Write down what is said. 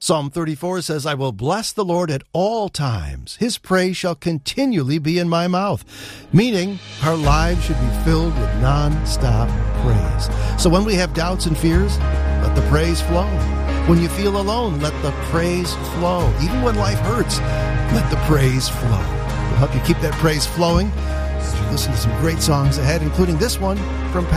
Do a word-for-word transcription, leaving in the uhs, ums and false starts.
Psalm thirty-four says, I will bless the Lord at all times. His praise shall continually be in my mouth. Meaning, our lives should be filled with non-stop praise. So when we have doubts and fears, let the praise flow. When you feel alone, let the praise flow. Even when life hurts, let the praise flow. We'll help you keep that praise flowing as you listen to some great songs ahead, including this one from